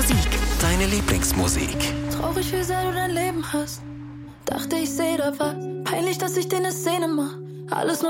Musik. Deine Lieblingsmusik. Traurig, wie sehr du dein Leben hast. Dachte, ich seh da was. Peinlich, dass ich dir ne Szene mach. Alles nur